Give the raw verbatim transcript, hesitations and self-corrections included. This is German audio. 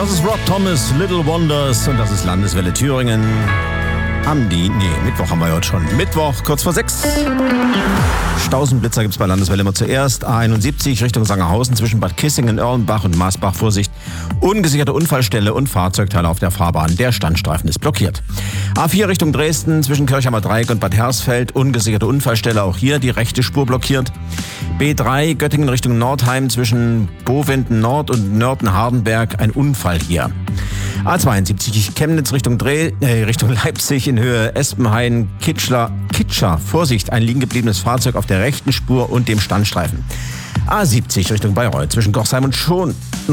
Das ist Rob Thomas, Little Wonders, und das ist Landeswelle Thüringen. Am die, nee, Mittwoch haben wir heute schon. Mittwoch, kurz vor sechs. Stausenblitzer gibt es bei Landeswelle immer zuerst. A einundsiebzig Richtung Sangerhausen zwischen Bad Kissingen, Erlenbach und Maasbach. Vorsicht, ungesicherte Unfallstelle und Fahrzeugteile auf der Fahrbahn. Der Standstreifen ist blockiert. A vier Richtung Dresden zwischen Kirchheimer Dreieck und Bad Hersfeld. Ungesicherte Unfallstelle, auch hier die rechte Spur blockiert. B drei Göttingen Richtung Nordheim zwischen Bowinden Nord und Nörten-Hardenberg. Ein Unfall hier. A zweiundsiebzig Chemnitz Richtung, Dreh, äh, Richtung Leipzig in Höhe Espenhain, Kitschler, Kitscher. Vorsicht, ein liegen gebliebenes Fahrzeug auf der rechten Spur und dem Standstreifen. A siebzig Richtung Bayreuth zwischen Gochsheim und Schon.